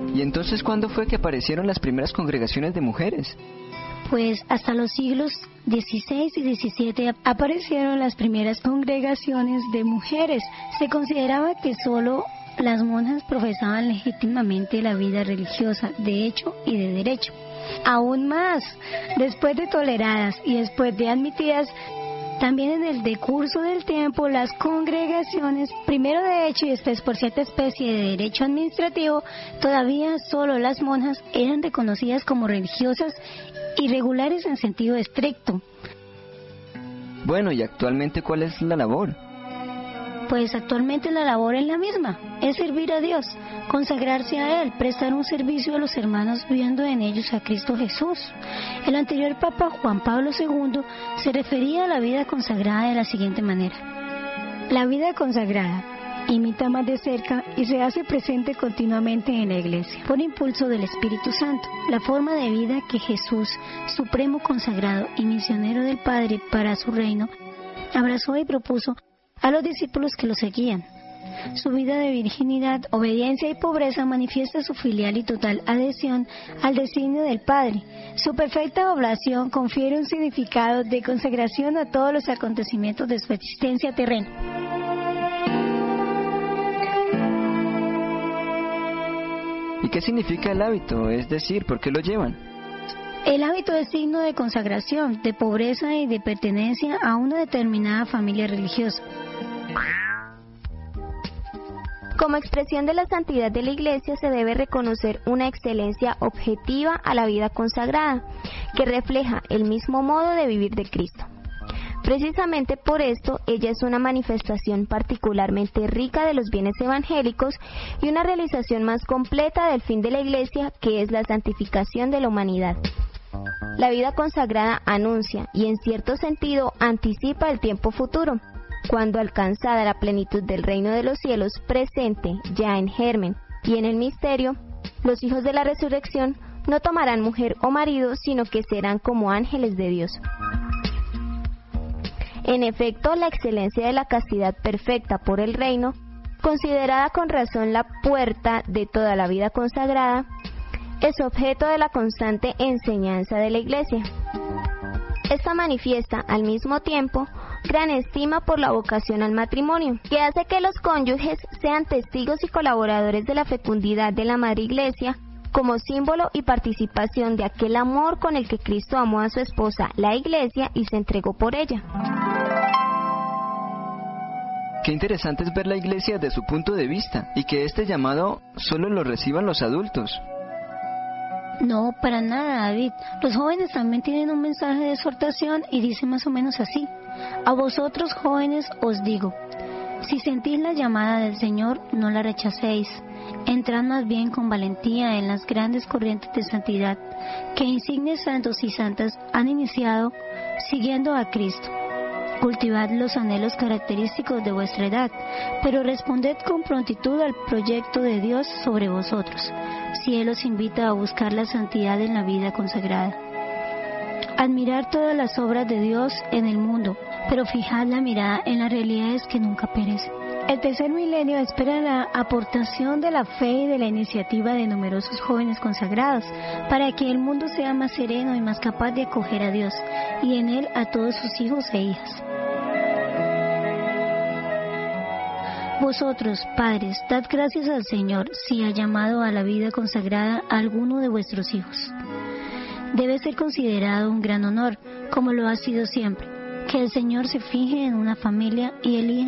¿Y entonces cuándo fue que aparecieron las primeras congregaciones de mujeres? Pues hasta los siglos XVI y XVII aparecieron las primeras congregaciones de mujeres. Se consideraba que solo las monjas profesaban legítimamente la vida religiosa, de hecho y de derecho. Aún más, después de toleradas y después de admitidas, también en el decurso del tiempo, las congregaciones, primero de hecho y después por cierta especie de derecho administrativo, todavía solo las monjas eran reconocidas como religiosas y regulares en sentido estricto. Bueno, ¿y actualmente cuál es la labor? Pues actualmente la labor es la misma, es servir a Dios, consagrarse a Él, prestar un servicio a los hermanos viendo en ellos a Cristo Jesús. El anterior Papa Juan Pablo II se refería a la vida consagrada de la siguiente manera: la vida consagrada imita más de cerca y se hace presente continuamente en la Iglesia, por impulso del Espíritu Santo, la forma de vida que Jesús, supremo consagrado y misionero del Padre para su reino, abrazó y propuso a los discípulos que lo seguían. Su vida de virginidad, obediencia y pobreza manifiesta su filial y total adhesión al designio del Padre. Su perfecta oblación confiere un significado de consagración a todos los acontecimientos de su existencia terrena. ¿Y qué significa el hábito? Es decir, ¿por qué lo llevan? El hábito es signo de consagración, de pobreza y de pertenencia a una determinada familia religiosa. Como expresión de la santidad de la Iglesia se debe reconocer una excelencia objetiva a la vida consagrada, que refleja el mismo modo de vivir de Cristo. Precisamente por esto, ella es una manifestación particularmente rica de los bienes evangélicos y una realización más completa del fin de la Iglesia, que es la santificación de la humanidad. La vida consagrada anuncia y en cierto sentido anticipa el tiempo futuro, cuando alcanzada la plenitud del reino de los cielos presente ya en germen y en el misterio, los hijos de la resurrección no tomarán mujer o marido, sino que serán como ángeles de Dios. En efecto, la excelencia de la castidad perfecta por el reino, considerada con razón la puerta de toda la vida consagrada, es objeto de la constante enseñanza de la Iglesia. Esta manifiesta al mismo tiempo gran estima por la vocación al matrimonio, que hace que los cónyuges sean testigos y colaboradores de la fecundidad de la Madre Iglesia, como símbolo y participación de aquel amor con el que Cristo amó a su esposa, la Iglesia, y se entregó por ella. Qué interesante es ver la Iglesia desde su punto de vista, y que este llamado solo lo reciban los adultos. No, para nada, David. Los jóvenes también tienen un mensaje de exhortación y dice más o menos así: a vosotros jóvenes os digo, si sentís la llamada del Señor, no la rechacéis. Entrad más bien con valentía en las grandes corrientes de santidad que insignes santos y santas han iniciado siguiendo a Cristo. Cultivad los anhelos característicos de vuestra edad, pero responded con prontitud al proyecto de Dios sobre vosotros, si Él os invita a buscar la santidad en la vida consagrada. Admirad todas las obras de Dios en el mundo, pero fijad la mirada en las realidades que nunca perecen. El tercer milenio espera la aportación de la fe y de la iniciativa de numerosos jóvenes consagrados, para que el mundo sea más sereno y más capaz de acoger a Dios, y en Él a todos sus hijos e hijas. Vosotros, padres, dad gracias al Señor si ha llamado a la vida consagrada a alguno de vuestros hijos. Debe ser considerado un gran honor, como lo ha sido siempre, que el Señor se fije en una familia y elija